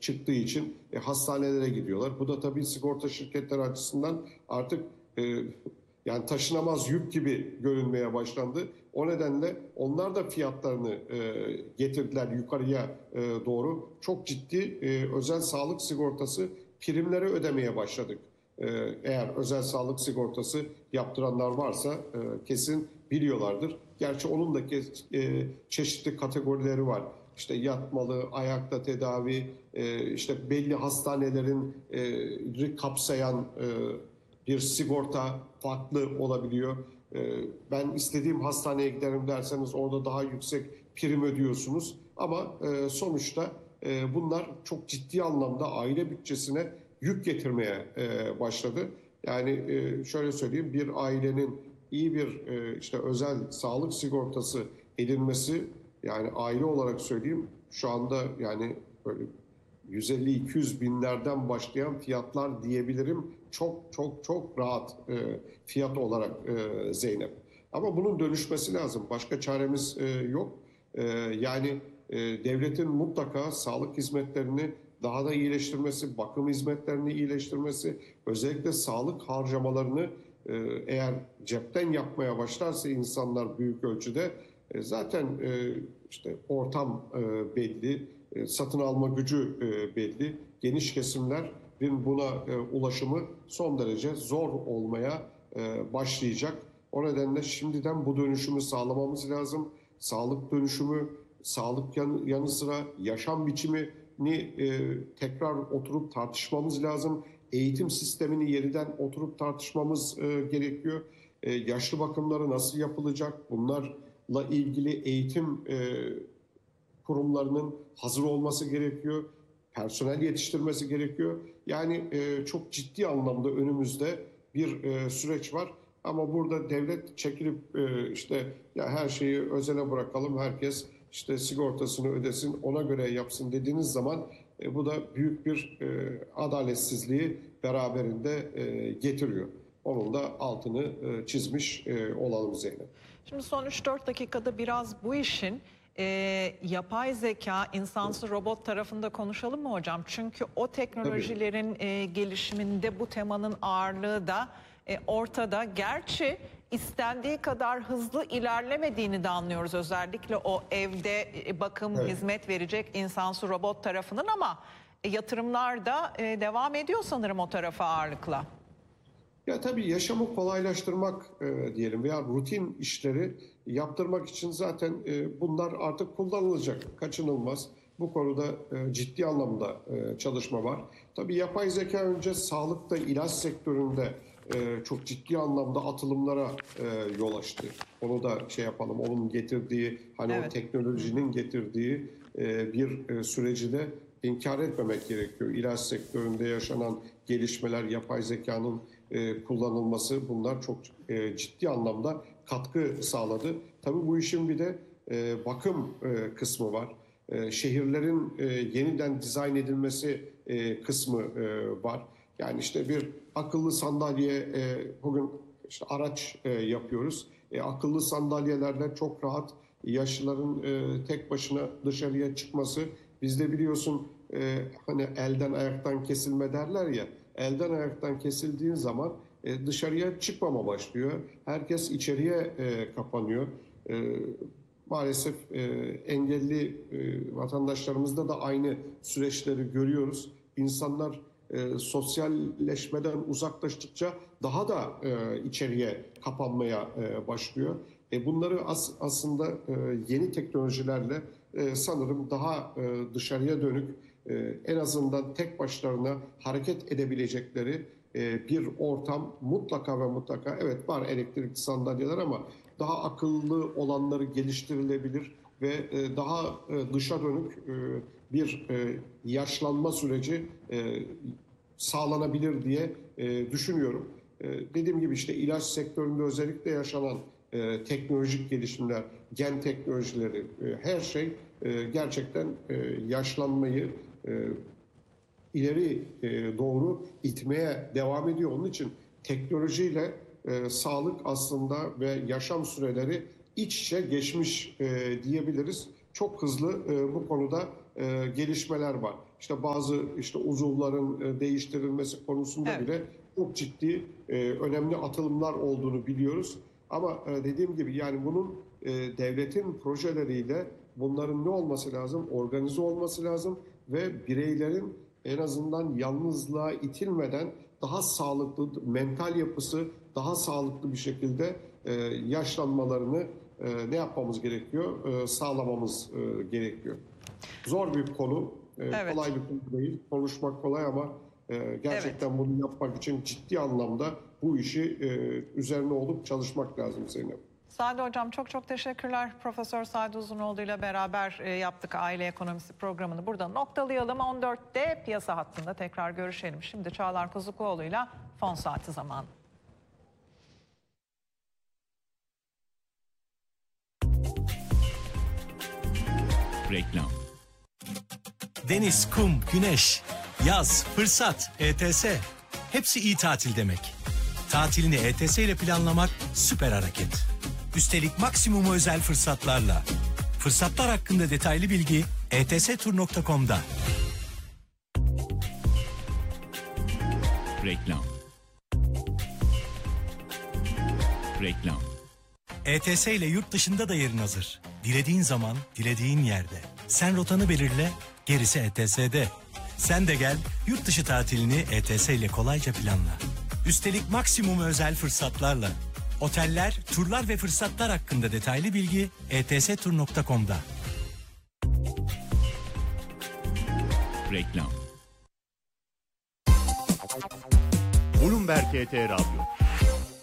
çıktığı için hastanelere gidiyorlar. Bu da tabii sigorta şirketleri açısından artık yani taşınamaz yük gibi görünmeye başlandı. O nedenle onlar da fiyatlarını getirdiler yukarıya doğru. Çok ciddi özel sağlık sigortası primleri ödemeye başladık. Eğer özel sağlık sigortası yaptıranlar varsa kesin biliyorlardır. Gerçi onun da çeşitli kategorileri var. İşte yatmalı, ayakta tedavi, işte belli hastanelerin kapsayan bir sigorta farklı olabiliyor. Ben istediğim hastaneye giderim derseniz orada daha yüksek prim ödüyorsunuz. Ama sonuçta bunlar çok ciddi anlamda aile bütçesine yük getirmeye başladı. Yani şöyle söyleyeyim, bir ailenin iyi bir işte özel sağlık sigortası edinmesi, yani aile olarak söyleyeyim, şu anda yani böyle 150-200 binlerden başlayan fiyatlar diyebilirim. Çok çok çok rahat fiyat olarak Zeynep. Ama bunun dönüşmesi lazım. Başka çaremiz yok. Yani devletin mutlaka sağlık hizmetlerini daha da iyileştirmesi, bakım hizmetlerini iyileştirmesi, özellikle sağlık harcamalarını eğer cepten yapmaya başlarsa insanlar büyük ölçüde zaten işte ortam belli, satın alma gücü belli. Geniş kesimlerin buna ulaşımı son derece zor olmaya başlayacak. O nedenle şimdiden bu dönüşümü sağlamamız lazım. Sağlık dönüşümü, sağlık yanı sıra yaşam biçimini tekrar oturup tartışmamız lazım. Eğitim sistemini yeniden oturup tartışmamız gerekiyor. Yaşlı bakımları nasıl yapılacak? Bunlarla ilgili eğitim kurumlarının hazır olması gerekiyor. Personel yetiştirmesi gerekiyor. Yani çok ciddi anlamda önümüzde bir süreç var. Ama burada devlet çekilip işte ya her şeyi özele bırakalım, herkes işte sigortasını ödesin, ona göre yapsın dediğiniz zaman bu da büyük bir adaletsizliği beraberinde getiriyor. Onun da altını çizmiş olalım Zeynep. Şimdi son 3-4 dakikada biraz bu işin yapay zeka, insansız robot tarafında konuşalım mı hocam? Çünkü o teknolojilerin gelişiminde bu temanın ağırlığı da ortada. Gerçi istendiği kadar hızlı ilerlemediğini de anlıyoruz. Özellikle o evde bakım, hizmet verecek insansız robot tarafının, ama yatırımlar da devam ediyor sanırım o tarafa ağırlıkla. Ya tabii yaşamı kolaylaştırmak diyelim veya rutin işleri yaptırmak için zaten bunlar artık kullanılacak, kaçınılmaz. Bu konuda ciddi anlamda çalışma var. Tabii yapay zeka önce sağlıkta, ilaç sektöründe çok ciddi anlamda atılımlara yol açtı. Onu da şey yapalım, onun getirdiği, hani o teknolojinin getirdiği bir süreci de inkar etmemek gerekiyor. İlaç sektöründe yaşanan gelişmeler, yapay zekanın kullanılması, bunlar çok ciddi anlamda katkı sağladı. Tabii bu işin bir de bakım kısmı var. Şehirlerin yeniden dizayn edilmesi kısmı var. Yani işte bir akıllı sandalye, bugün işte araç yapıyoruz. Akıllı sandalyelerle çok rahat yaşlıların tek başına dışarıya çıkması. Bizde biliyorsun hani elden ayaktan kesilme derler ya. Elden ayaktan kesildiğin zaman dışarıya çıkmama başlıyor. Herkes içeriye kapanıyor. Maalesef engelli vatandaşlarımızda da aynı süreçleri görüyoruz. İnsanlar sosyalleşmeden uzaklaştıkça daha da içeriye kapanmaya başlıyor. Bunları aslında yeni teknolojilerle sanırım daha dışarıya dönük, en azından tek başlarına hareket edebilecekleri bir ortam mutlaka ve mutlaka, evet var elektrikli sandalyeler ama daha akıllı olanları geliştirilebilir ve daha dışa dönük bir yaşlanma süreci sağlanabilir diye düşünüyorum. Dediğim gibi işte ilaç sektöründe özellikle yaşanan teknolojik gelişimler, gen teknolojileri, her şey gerçekten yaşlanmayı ileri doğru itmeye devam ediyor. Onun için teknolojiyle sağlık aslında ve yaşam süreleri iç içe geçmiş diyebiliriz. Çok hızlı bu konuda gelişmeler var. İşte bazı uzuvların değiştirilmesi konusunda Evet. bile çok ciddi önemli atılımlar olduğunu biliyoruz. Ama dediğim gibi yani bunun devletin projeleriyle bunların ne olması lazım? Organize olması lazım ve bireylerin en azından yalnızlığa itilmeden daha sağlıklı, mental yapısı daha sağlıklı bir şekilde yaşlanmalarını ne yapmamız gerekiyor? Sağlamamız gerekiyor. Zor bir konu, Evet. kolay bir konu değil. Konuşmak kolay ama gerçekten bunu yapmak için ciddi anlamda bu işi üzerine olup çalışmak lazım Zeynep. Sadi Hocam çok teşekkürler. Profesör Sadi Uzunoğlu ile beraber yaptık aile ekonomisi programını. Burada noktalayalım. 14'te piyasa hattında tekrar görüşelim. Şimdi Çağlar Kuzukoğlu ile fon saati zamanı. Reklam. Deniz, kum, güneş, yaz, fırsat, ETS. Hepsi iyi tatil demek. Tatilini ETS ile planlamak süper hareket. Üstelik maksimum özel fırsatlarla. Fırsatlar hakkında detaylı bilgi etstur.com'da. Reklam. Reklam. ETS ile yurt dışında da yerin hazır. Dilediğin zaman, dilediğin yerde. Sen rotanı belirle, gerisi ETS'de. Sen de gel, yurt dışı tatilini ETS ile kolayca planla. Üstelik maksimum özel fırsatlarla. Oteller, turlar ve fırsatlar hakkında detaylı bilgi etstur.com'da. Reklam. Bloomberg TT Radyo.